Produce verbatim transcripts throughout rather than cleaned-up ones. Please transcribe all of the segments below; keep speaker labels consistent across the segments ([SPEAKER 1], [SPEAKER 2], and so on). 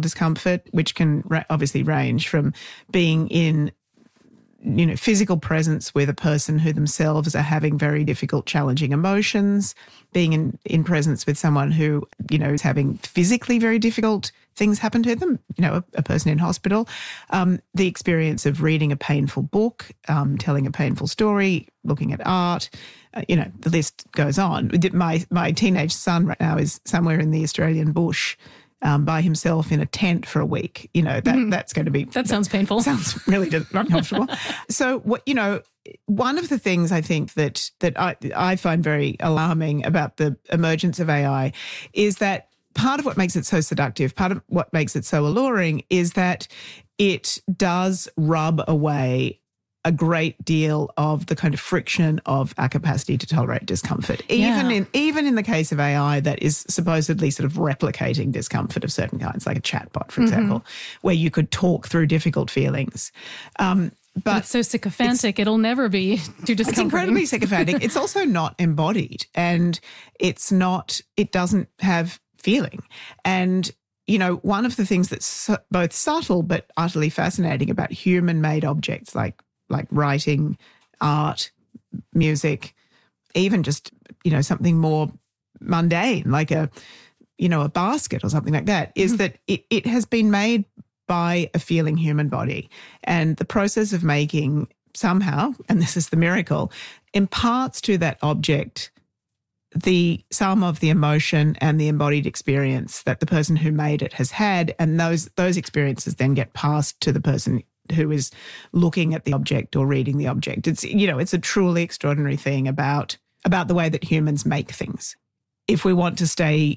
[SPEAKER 1] discomfort, which can ra- obviously range from being in, you know, physical presence with a person who themselves are having very difficult, challenging emotions, being in, in presence with someone who, you know, is having physically very difficult things happen to them, you know, a, a person in hospital, um, the experience of reading a painful book, um, telling a painful story, looking at art, uh, you know, the list goes on. My, my teenage son right now is somewhere in the Australian bush, Um, by himself in a tent for a week. You know, that mm. that's going to be...
[SPEAKER 2] That sounds painful.
[SPEAKER 1] Sounds really uncomfortable. So, what you know, one of the things I think that that I, I find very alarming about the emergence of A I is that part of what makes it so seductive, part of what makes it so alluring is that it does rub away a great deal of the kind of friction of our capacity to tolerate discomfort. Even
[SPEAKER 2] yeah.
[SPEAKER 1] in even in the case of A I that is supposedly sort of replicating discomfort of certain kinds, like a chatbot, for example, mm-hmm. where you could talk through difficult feelings. Um, but,
[SPEAKER 2] but it's so sycophantic, it'll never be too discomforting.
[SPEAKER 1] It's incredibly sycophantic. It's also not embodied, and it's not, it doesn't have feeling. And you know, one of the things that's so, both subtle but utterly fascinating about human-made objects like like writing, art, music, even just, you know, something more mundane, like a, you know, a basket or something like that, is mm-hmm. that it, it has been made by a feeling human body. And the process of making somehow, and this is the miracle, imparts to that object the sum of the emotion and the embodied experience that the person who made it has had, and those those experiences then get passed to the person who is looking at the object or reading the object. It's, you know, it's a truly extraordinary thing about about the way that humans make things. If we want to stay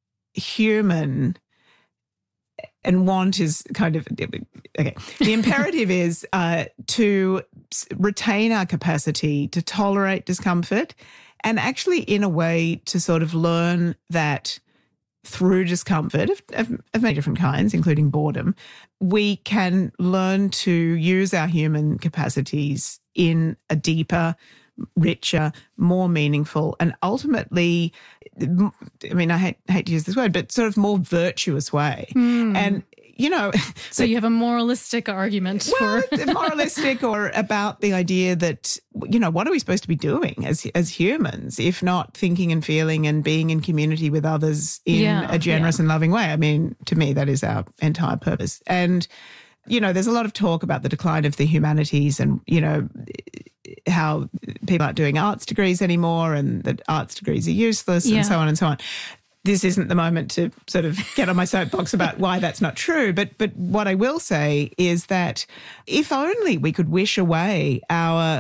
[SPEAKER 1] human, and want is kind of, okay, the imperative is uh, to retain our capacity to tolerate discomfort, and actually in a way to sort of learn that through discomfort of, of, of many different kinds, including boredom, we can learn to use our human capacities in a deeper, richer, more meaningful, and ultimately, I mean, I hate, hate to use this word, but sort of more virtuous way. Mm. And, you know...
[SPEAKER 2] So you have a moralistic argument
[SPEAKER 1] well,
[SPEAKER 2] for...
[SPEAKER 1] moralistic or about the idea that, you know, what are we supposed to be doing as as humans if not thinking and feeling and being in community with others in
[SPEAKER 2] yeah,
[SPEAKER 1] a generous
[SPEAKER 2] yeah.
[SPEAKER 1] and loving way? I mean, to me, that is our entire purpose. And, you know, there's a lot of talk about the decline of the humanities and, you know, how people aren't doing arts degrees anymore and that arts degrees are useless
[SPEAKER 2] yeah.
[SPEAKER 1] and so on and so on. This isn't the moment to sort of get on my soapbox about why that's not true. But but what I will say is that if only we could wish away our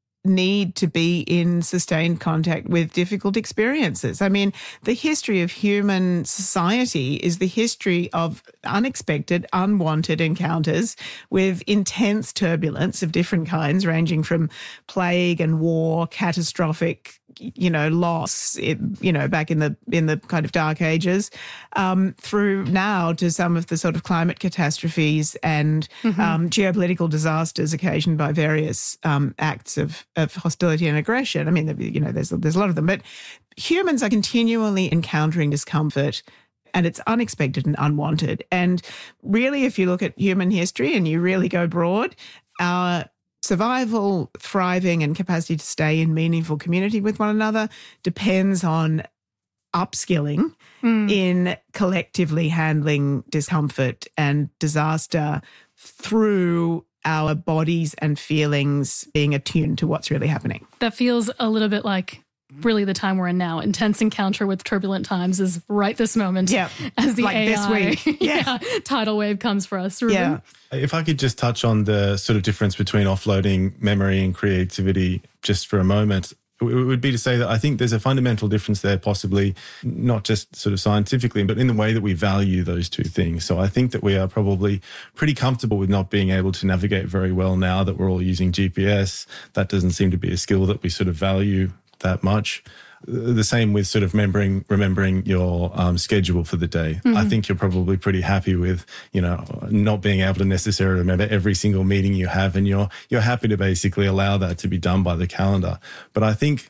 [SPEAKER 1] need to be in sustained contact with difficult experiences. I mean, the history of human society is the history of unexpected, unwanted encounters with intense turbulence of different kinds, ranging from plague and war, catastrophic, you know, loss, it, you know, back in the in the kind of dark ages, um, through now to some of the sort of climate catastrophes and mm-hmm. um, geopolitical disasters occasioned by various um, acts of, of hostility and aggression. I mean, you know, there's there's a lot of them, but humans are continually encountering discomfort, and it's unexpected and unwanted. And really, if you look at human history and you really go broad, our survival, thriving, and capacity to stay in meaningful community with one another depends on upskilling mm. in collectively handling discomfort and disaster through our bodies and feelings being attuned to what's really happening.
[SPEAKER 2] That feels a little bit like really the time we're in now. Intense encounter with turbulent times is right this moment.
[SPEAKER 1] Yeah,
[SPEAKER 2] as the
[SPEAKER 1] like
[SPEAKER 2] A I
[SPEAKER 1] this week. Yeah.
[SPEAKER 2] yeah, tidal wave comes for us. Ruben?
[SPEAKER 1] Yeah.
[SPEAKER 3] If I could just touch on the sort of difference between offloading memory and creativity just for a moment, it would be to say that I think there's a fundamental difference there, possibly not just sort of scientifically, but in the way that we value those two things. So I think that we are probably pretty comfortable with not being able to navigate very well now that we're all using G P S. That doesn't seem to be a skill that we sort of value that much. The same with sort of remembering remembering your um, schedule for the day. Mm-hmm. I think you're probably pretty happy with, you know, not being able to necessarily remember every single meeting you have, and you're you're happy to basically allow that to be done by the calendar. But I think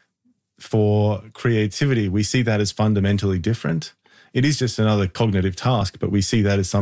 [SPEAKER 3] for creativity, we see that as fundamentally different. It is just another cognitive task, but we see that as something